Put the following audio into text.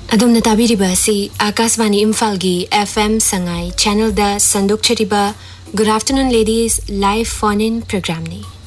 ꯑꯗꯣꯝꯅ ꯇꯥꯕꯤꯔꯤꯕ ꯑꯁꯤ ꯑꯥꯀꯥꯁꯕꯥꯅꯤ ꯏꯝꯐꯥꯜꯒꯤ FM Sangai ꯆꯦꯅꯦꯜꯗ ꯁꯟꯗꯣꯛꯆꯔꯤꯕ good afternoon ladies live phone in ꯄ꯭रोग्राꯝꯅꯤ